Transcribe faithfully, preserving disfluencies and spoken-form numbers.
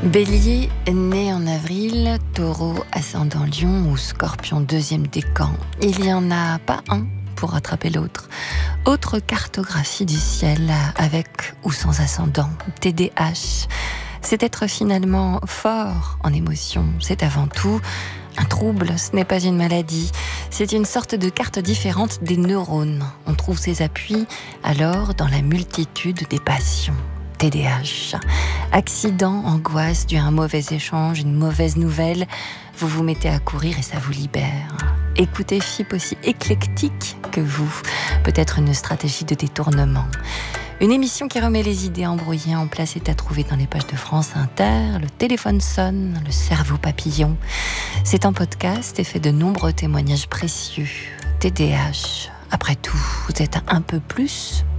Bélier, né en avril, taureau, ascendant lion ou scorpion, deuxième décan. Il n'y en a pas un pour rattraper l'autre. Autre cartographie du ciel, avec ou sans ascendant, T D A H. C'est être finalement fort en émotion. C'est avant tout un trouble, ce n'est pas une maladie. C'est une sorte de carte différente des neurones. On trouve ses appuis alors dans la multitude des passions. T D A H. Accident, angoisse dû à un mauvais échange, une mauvaise nouvelle. Vous vous mettez à courir et ça vous libère. Écoutez F I P aussi éclectique que vous. Peut-être une stratégie de détournement. Une émission qui remet les idées embrouillées en place est à trouver dans les pages de France Inter. Le téléphone sonne, le cerveau papillon. C'est un podcast et fait de nombreux témoignages précieux. T D A H. Après tout, vous êtes un peu plus